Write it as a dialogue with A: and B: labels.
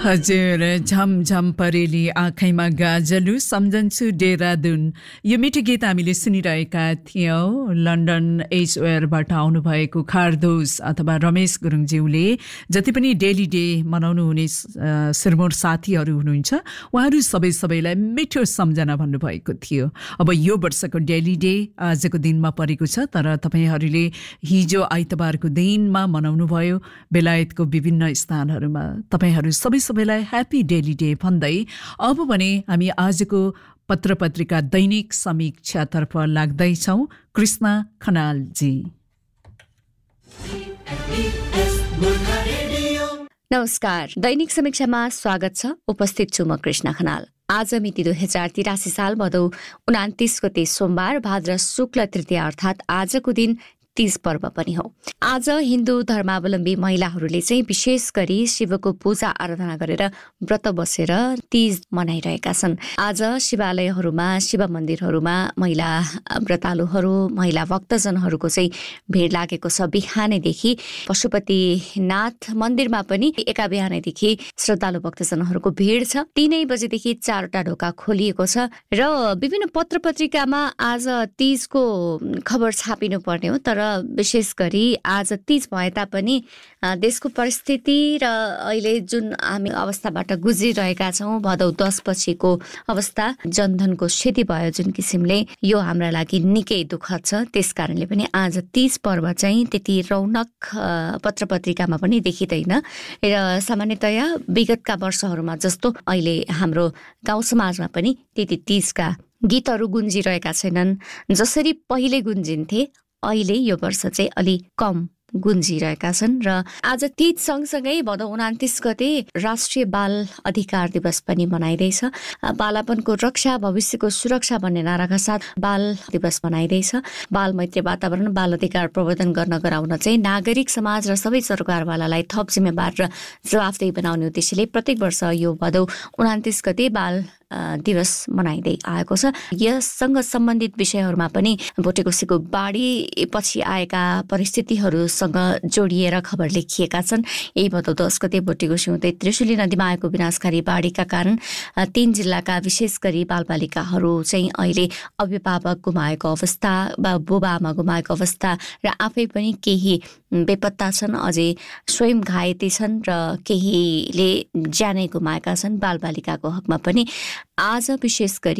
A: हजुर, झमझम परेली आँखैमा गाजलु सम्झन्छु देहरादुन। यो मिठो गीत हामीले सुनिरहेका थियौँ। लन्डन एचओआरबाट आउनुभएको खारदोस अथवा रमेश गुरुङज्यूले जति पनि डेली डे मनाउनु हुने सिरमौर साथीहरू हुनुहुन्छ उहाँहरू सबैलाई मिठो सम्झना भन्नुभएको थियो। अब यो वर्षको डेली डे आजको दिनमा परेको छ, तर तपाईहरूले हिजो आइतबारको दिनमा मनाउनु भयो बेलायतको विभिन्न स्थानहरूमा। तपाईहरू सबैलाई ह्यापी डेली डे भन्दै अब भने हामी आजको पत्रपत्रिका दैनिक समीक्षातर्फ लाग्दैछौँ। कृष्ण खनालजी।
B: नमस्कार, दैनिक समीक्षामा स्वागत छ। उपस्थित छु म कृष्ण खनाल। आज मिति 2083 साल भदौ 29 गते सोमबार, भाद्र शुक्ल तृतीया अर्थात् आजको दिन तीज पर्व पनि हो। आज हिन्दू धर्मावलम्बी महिलाहरूले चाहिँ विशेष गरी शिवको पूजा आराधना गरेर व्रत बसेर तीज मनाइरहेका छन्। आज शिवालयहरूमा, शिव मन्दिरहरूमा महिला व्रतालुहरू, महिला भक्तजनहरूको चाहिँ भिड लागेको छ। बिहानैदेखि पशुपतिनाथ मन्दिरमा पनि एका बिहानैदेखि श्रद्धालु भक्तजनहरूको भिड छ। 3 बजेदेखि 4वटा ढोका खोलिएको छ र विभिन्न पत्रपत्रिकामा आज तीजको खबर छापिनु पर्ने हो, तर विशेष गरी आज तीज भए तापनि देशको परिस्थिति र अहिले जुन हामी अवस्थाबाट गुज्रिरहेका छौँ, भदौ 10 पछिको अवस्था, जनधनको क्षति भयो जुन किसिमले, यो हाम्रा लागि निकै दुःखद छ। त्यस कारणले पनि आज तीज पर्व चाहिँ त्यति रौनक पत्रपत्रिकामा पनि देखिँदैन र सामान्यतया विगतका वर्षहरूमा जस्तो अहिले हाम्रो गाउँ समाजमा पनि त्यति तीजका गीतहरू गुन्जिरहेका छैनन्। जसरी पहिले गुन्जिन्थे अहिले यो वर्ष चाहिँ अलि कम गुन्जिरहेका छन्। र आज तीज सँगसँगै भदौ 29 गते राष्ट्रिय बाल अधिकार दिवस पनि मनाइँदैछ। बालापनको रक्षा, भविष्यको सुरक्षा भन्ने नाराका साथ बाल दिवस मनाइँदैछ। बाल मैत्री वातावरण, बाल अधिकार प्रवर्धन गर्न गराउन चाहिँ नागरिक समाज र सबै सरकारवालालाई थप जिम्मेवार र जवाफदेही बनाउने उद्देश्यले प्रत्येक वर्ष यो भदौ 29 गते बाल दिवस मनाइँदै आएको छ। यससँग सम्बन्धित विषयहरूमा पनि भोटेकोसीको बाढी पछि आएका परिस्थितिहरूसँग जोडिएर खबर लेखिएका छन्। यही भदौ 10 गते भोटेकोसी हुँदै त्रिशुली नदीमा आएको विनाशकारी बाढीका कारण 3 जिल्लाका विशेष गरी बालबालिकाहरू चाहिँ अहिले अभिभावक गुमाएको अवस्था, बुबा आमा गुमाएको अवस्था र आफै पनि केही बेपत्ता छन्, अझै स्वयं घाइते छन् र केहीले ज्यानै गुमाएका छन्। बालबालिकाको हकमा पनि आज विशेष गरी